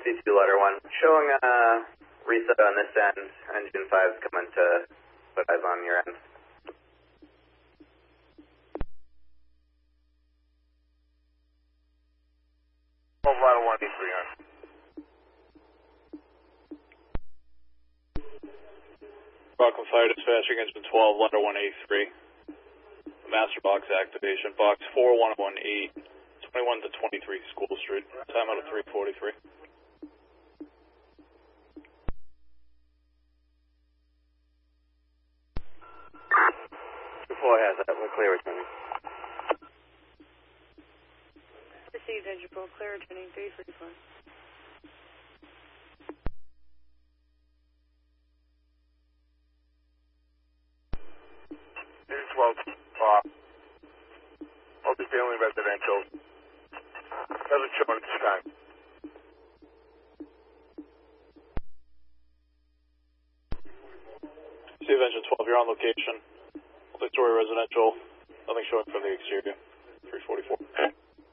C2 letter 1. Showing reset on this end. Engine 5's coming to put eyes on your end. Ladder 1, D3 on. Rockland Fire Dispatching, engine 12, ladder 183. Master box activation, box 4118, 21 to 23 School Street. Time out of 3:43. Before has that, we're clear returning. Received, engine 4, clear returning 334. Engine 12, multi-family residential. Doesn't show on this time. Receive engine 12, you're on location. Multi-story residential, nothing showing from the exterior. 344.